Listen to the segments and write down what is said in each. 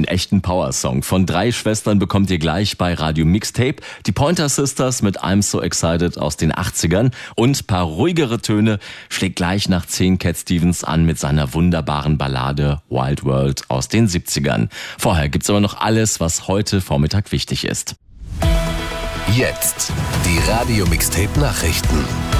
echten Power-Song. Von 3 Schwestern bekommt ihr gleich bei Radio Mixtape die Pointer Sisters mit I'm So Excited aus den 80ern. Und paar ruhigere Töne schlägt gleich nach 10 Cat Stevens an mit seiner wunderbaren Ballade Wild World aus den 70ern. Vorher gibt's aber noch alles, was heute Vormittag wichtig ist. Jetzt die Radio Mixtape Nachrichten.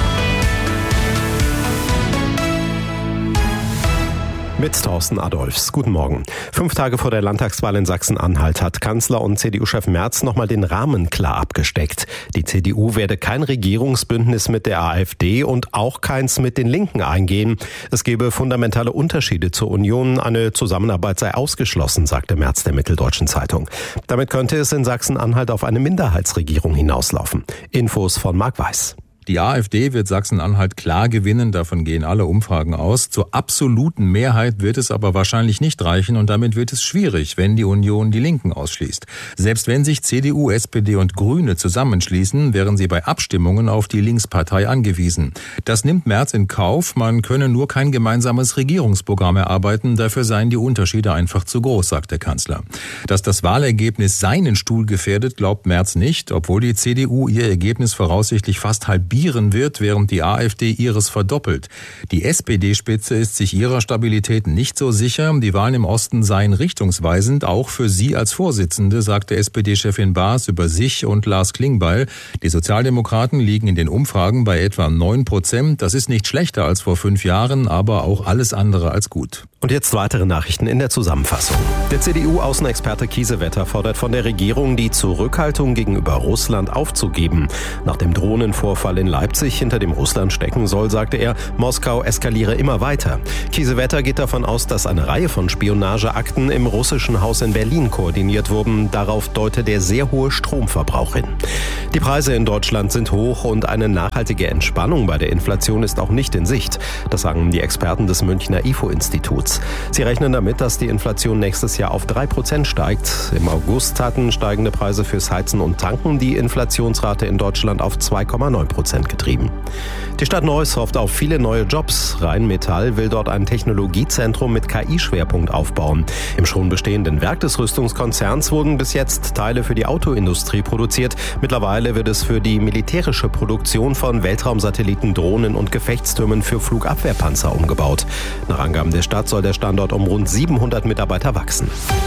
Mit Thorsten Adolphs. Guten Morgen. 5 Tage vor der Landtagswahl in Sachsen-Anhalt hat Kanzler und CDU-Chef Merz nochmal den Rahmen klar abgesteckt. Die CDU werde kein Regierungsbündnis mit der AfD und auch keins mit den Linken eingehen. Es gebe fundamentale Unterschiede zur Union. Eine Zusammenarbeit sei ausgeschlossen, sagte Merz der Mitteldeutschen Zeitung. Damit könnte es in Sachsen-Anhalt auf eine Minderheitsregierung hinauslaufen. Infos von Marc Weiß. Die AfD wird Sachsen-Anhalt klar gewinnen, davon gehen alle Umfragen aus. Zur absoluten Mehrheit wird es aber wahrscheinlich nicht reichen und damit wird es schwierig, wenn die Union die Linken ausschließt. Selbst wenn sich CDU, SPD und Grüne zusammenschließen, wären sie bei Abstimmungen auf die Linkspartei angewiesen. Das nimmt Merz in Kauf, man könne nur kein gemeinsames Regierungsprogramm erarbeiten, dafür seien die Unterschiede einfach zu groß, sagt der Kanzler. Dass das Wahlergebnis seinen Stuhl gefährdet, glaubt Merz nicht, obwohl die CDU ihr Ergebnis voraussichtlich fast halbieren wird, während die AfD ihres verdoppelt. Die SPD-Spitze ist sich ihrer Stabilität nicht so sicher. Die Wahlen im Osten seien richtungsweisend, auch für sie als Vorsitzende, sagte SPD-Chefin Baas über sich und Lars Klingbeil. Die Sozialdemokraten liegen in den Umfragen bei etwa 9%. Das ist nicht schlechter als vor 5 Jahren, aber auch alles andere als gut. Und jetzt weitere Nachrichten in der Zusammenfassung. Der CDU-Außenexperte Kiesewetter fordert von der Regierung, die Zurückhaltung gegenüber Russland aufzugeben. Nach dem Drohnenvorfall in Leipzig hinter dem Russland stecken soll, sagte er, Moskau eskaliere immer weiter. Kiesewetter geht davon aus, dass eine Reihe von Spionageakten im russischen Haus in Berlin koordiniert wurden. Darauf deute der sehr hohe Stromverbrauch hin. Die Preise in Deutschland sind hoch und eine nachhaltige Entspannung bei der Inflation ist auch nicht in Sicht. Das sagen die Experten des Münchner IFO-Instituts. Sie rechnen damit, dass die Inflation nächstes Jahr auf 3% steigt. Im August hatten steigende Preise fürs Heizen und Tanken die Inflationsrate in Deutschland auf 2,9% getrieben. Die Stadt Neuss hofft auf viele neue Jobs. Rheinmetall will dort ein Technologiezentrum mit KI-Schwerpunkt aufbauen. Im schon bestehenden Werk des Rüstungskonzerns wurden bis jetzt Teile für die Autoindustrie produziert. Mittlerweile wird es für die militärische Produktion von Weltraumsatelliten, Drohnen und Gefechtstürmen für Flugabwehrpanzer umgebaut. Nach Angaben der Stadt soll der Standort um rund 700 Mitarbeiter wachsen.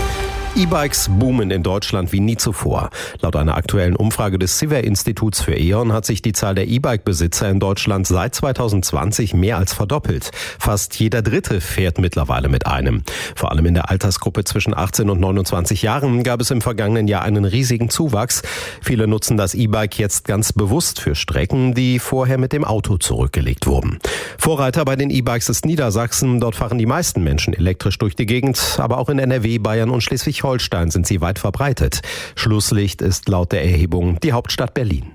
E-Bikes boomen in Deutschland wie nie zuvor. Laut einer aktuellen Umfrage des Siver-Instituts für E.ON hat sich die Zahl der E-Bike-Besitzer in Deutschland seit 2020 mehr als verdoppelt. Fast jeder Dritte fährt mittlerweile mit einem. Vor allem in der Altersgruppe zwischen 18 und 29 Jahren gab es im vergangenen Jahr einen riesigen Zuwachs. Viele nutzen das E-Bike jetzt ganz bewusst für Strecken, die vorher mit dem Auto zurückgelegt wurden. Vorreiter bei den E-Bikes ist Niedersachsen. Dort fahren die meisten Menschen elektrisch durch die Gegend, aber auch in NRW, Bayern und Schleswig-Holstein sind sie weit verbreitet. Schlusslicht ist laut der Erhebung die Hauptstadt Berlin.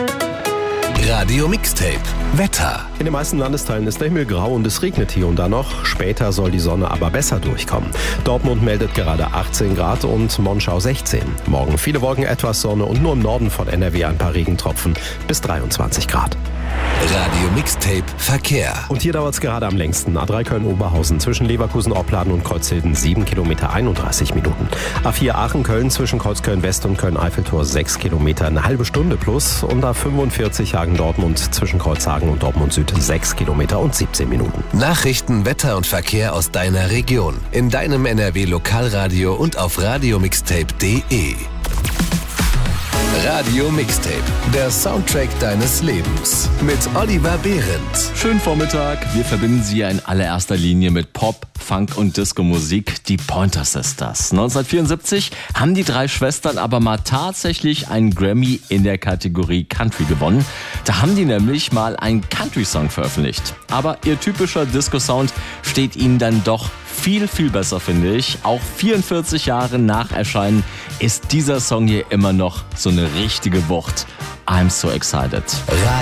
Radio Mixtape Wetter. In den meisten Landesteilen ist der Himmel grau und es regnet hier und da noch. Später soll die Sonne aber besser durchkommen. Dortmund meldet gerade 18 Grad und Monschau 16. Morgen viele Wolken, etwas Sonne und nur im Norden von NRW ein paar Regentropfen bis 23 Grad. Radio Mixtape Verkehr. Und hier dauert es gerade am längsten. A3 Köln-Oberhausen zwischen Leverkusen-Opladen und Kreuzhilden 7 Kilometer 31 Minuten. A4 Aachen-Köln zwischen Kreuzköln-West und Köln-Eiffeltor 6 Kilometer eine halbe Stunde plus. Und A45 Hagen-Dortmund zwischen Kreuzhagen und Dortmund Süd 6 Kilometer und 17 Minuten. Nachrichten, Wetter und Verkehr aus deiner Region. In deinem NRW-Lokalradio und auf radiomixtape.de. Radio Mixtape, der Soundtrack deines Lebens. Mit Oliver Behrendt. Schönen Vormittag. Wir verbinden sie ja in allererster Linie mit Pop, Funk und Disco-Musik, die Pointer Sisters. 1974 haben die 3 Schwestern aber mal tatsächlich einen Grammy in der Kategorie Country gewonnen. Da haben die nämlich mal einen Country-Song veröffentlicht. Aber ihr typischer Disco-Sound steht ihnen dann doch viel, viel besser, finde ich. Auch 44 Jahre nach Erscheinen ist dieser Song hier immer noch so eine richtige Wucht. I'm So Excited.